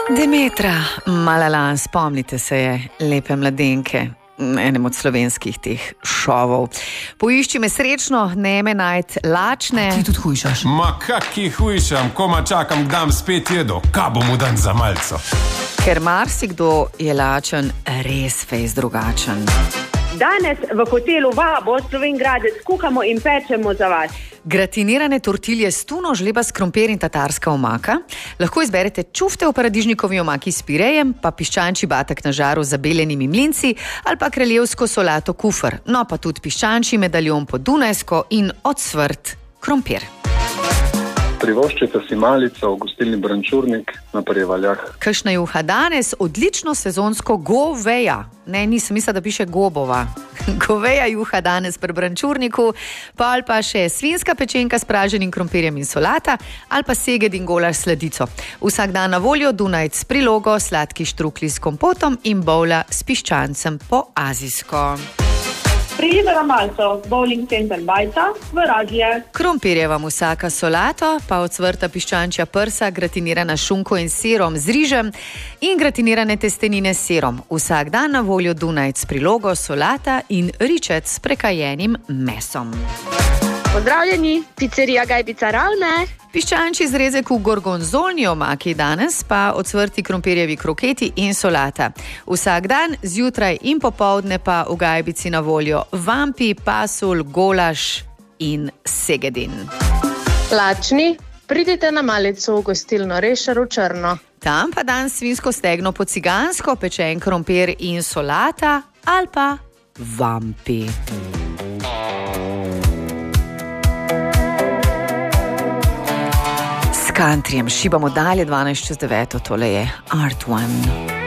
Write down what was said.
Demetra Malalan, spomnite se je lepe mladenke, enem od slovenskih teh šovov. Poišči me srečno, ne me najt lačne. Ti tudi hujšaš. Ma kaki hujšam, koma čakam, kdam spet jedo, ka bom dan za malco. Ker marsikdo je lačen res fejs drugačen. Danes v hotelu Vabo Slovengradec kuhamo in pečemo za vas. Gratinirane tortilje s tuno, žleba s krompir in tatarska omaka. Lahko izberete čufte v paradižnikovi omaki s pirejem, pa piščančji batek na žaru z zabeljenimi mlinci ali pa kraljevsko solato kufr. No pa tudi piščančji medaljon po dunajsko in ocvrt krompir. Privoščite si malico v gostilni Brančurnik na Prevaljah. Kakšna juha danes? Odlično sezonsko goveja. Ne, nisem mislila, da piše gobova. Goveja juha danes pri Brančurniku, pa ali pa še svinska pečenka s praženim krompirjem in solata, ali pa seged in golaž s sladico. Vsak dan na voljo Dunajc s prilogo, sladki štrukli s kompotom in bovla s piščancem po azijsko. Prijete na malco Bowling Center Bajca v Radlje. Krompirjeva musaka s solato, pa ocvrta piščančja prsa, gratinirana šunko in sirom z rižem in gratinirane testenine s sirom. Vsak dan na voljo Dunajc s prilogo, solata in ričec s prekajenim mesom. Pozdravljeni, pizzerija Gajbica Ravne. Piščančji zrezek v gorgonzolni omaki danes, pa ocvrti krompirjevi kroketi in solata. Vsak dan, zjutraj in popoldne pa v Gajbici na voljo vampi, pasulj, golaž in segedin. Lačni, pridite na malico v gostilno Rešar v Črno. Tam pa dan svinsko stegno po cigansko, pečen krompir in solata ali pa vampi. S countryjem šibamo dalje 12:09, tole je Art One.